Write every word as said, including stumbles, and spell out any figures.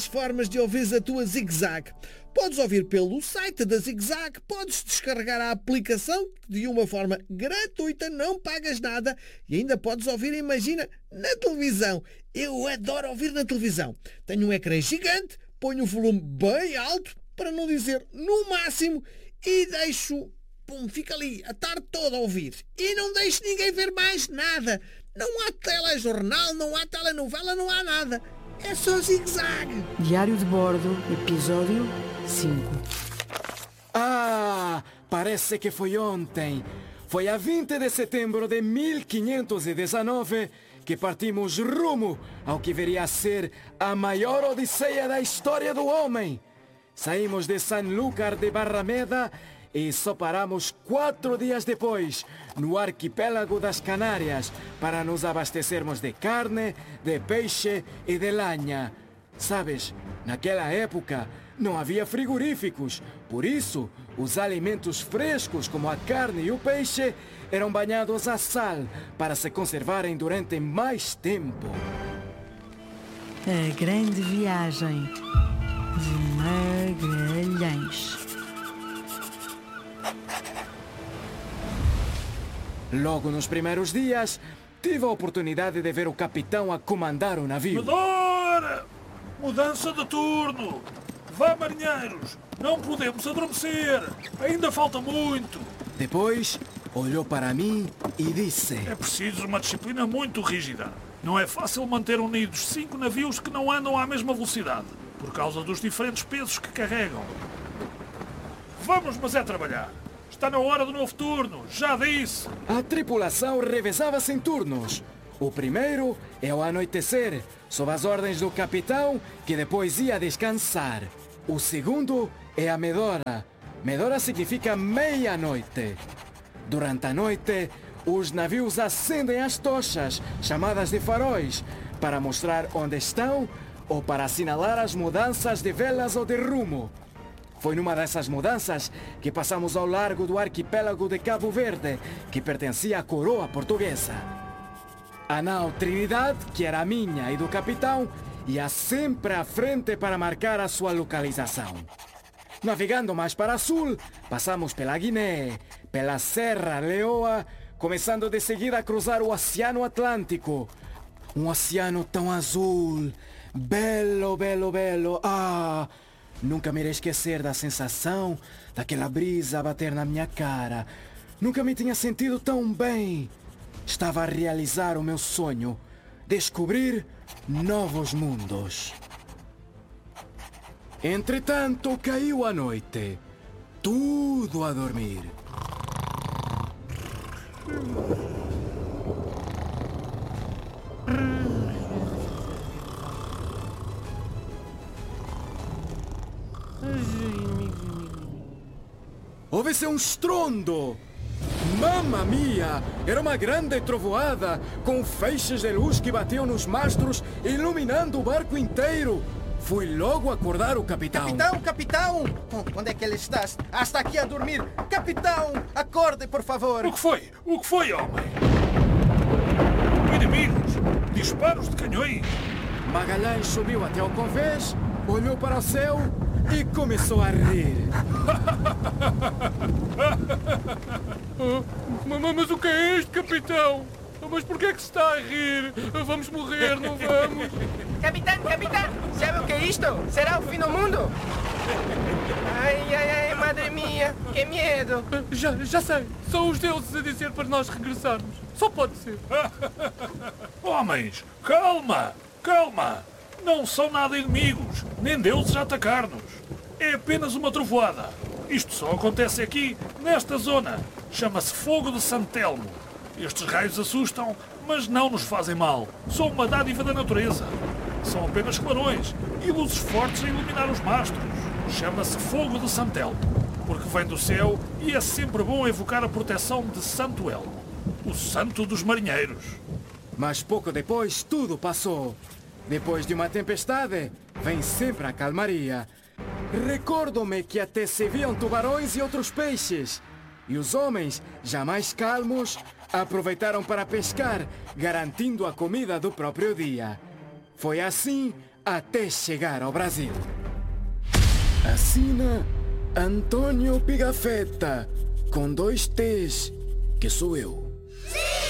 formas de ouvir a tua Zig-Zag. Podes ouvir pelo site da Zig-Zag, podes descarregar a aplicação de uma forma gratuita, não pagas nada e ainda podes ouvir, imagina, na televisão. Eu adoro ouvir na televisão. Tenho um ecrã gigante, ponho o volume bem alto, para não dizer no máximo, e deixo, pum, fica ali a tarde toda a ouvir. E não deixo ninguém ver mais nada. Não há telejornal, não há telenovela, não há nada. É só Zig-Zag. Diário de Bordo, episódio cinco. Ah, parece que foi ontem. Foi a vinte de setembro de mil quinhentos e dezenove que partimos rumo ao que viria a ser a maior odisseia da história do homem. Saímos de Sanlúcar de Barrameda e só paramos quatro dias depois no arquipélago das Canárias para nos abastecermos de carne, de peixe e de lanha. Sabes, naquela época não havia frigoríficos, por isso os alimentos frescos como a carne e o peixe eram banhados a sal para se conservarem durante mais tempo. A grande viagem de Magalhães. Logo nos primeiros dias, tive a oportunidade de ver o capitão a comandar o navio. Medora! Mudança de turno! Vá, marinheiros! Não podemos adormecer! Ainda falta muito! Depois, olhou para mim e disse: É preciso uma disciplina muito rígida. Não é fácil manter unidos cinco navios que não andam à mesma velocidade, por causa dos diferentes pesos que carregam. Vamos, mas é trabalhar! Está na hora do novo turno, já disse! A tripulação revezava-se em turnos. O primeiro é ao anoitecer, sob as ordens do capitão, que depois ia descansar. O segundo é a medora. Medora significa meia-noite. Durante a noite, os navios acendem as tochas, chamadas de faróis, para mostrar onde estão ou para assinalar as mudanças de velas ou de rumo. Foi numa dessas mudanças que passamos ao largo do arquipélago de Cabo Verde, que pertencia à coroa portuguesa. A nau Trinidad, que era minha e do capitão, ia sempre à frente para marcar a sua localização. Navegando mais para sul, passamos pela Guiné, pela Serra Leoa, começando de seguida a cruzar o Oceano Atlântico. Um oceano tão azul, belo, belo, belo. Ah! Nunca me irei esquecer da sensação daquela brisa a bater na minha cara. Nunca me tinha sentido tão bem. Estava a realizar o meu sonho, descobrir novos mundos. Entretanto, caiu a noite. Tudo a dormir. Houve-se um estrondo. Mamma mia! Era uma grande trovoada, com feixes de luz que batiam nos mastros, iluminando o barco inteiro. Fui logo acordar o capitão. Capitão, capitão! Onde é que ele está? Ah, está aqui a dormir. Capitão, acorde, por favor. O que foi? O que foi, homem? Inimigos! Disparos de canhões! Magalhães subiu até ao convés, olhou para o céu e começou a rir. Mas o que é isto, capitão? Mas por que é que se está a rir? Vamos morrer, não vamos? Capitão, capitão, sabe o que é isto? Será o fim do mundo? Ai, ai, ai, madre minha, que medo. Já, já sei, são os deuses a dizer para nós regressarmos. Só pode ser. Homens, calma, calma. Não são nada inimigos, nem deuses a atacar-nos. É apenas uma trovoada. Isto só acontece aqui, nesta zona. Chama-se Fogo de Santelmo. Estes raios assustam, mas não nos fazem mal. São uma dádiva da natureza. São apenas clarões e luzes fortes a iluminar os mastros. Chama-se Fogo de Santelmo, porque vem do céu e é sempre bom evocar a proteção de Santo Elmo, o santo dos marinheiros. Mas pouco depois tudo passou. Depois de uma tempestade, vem sempre a calmaria. Recordo-me que até se viam tubarões e outros peixes. E os homens, já mais calmos, aproveitaram para pescar, garantindo a comida do próprio dia. Foi assim até chegar ao Brasil. Assina Antônio Pigafetta, com dois T's, que sou eu.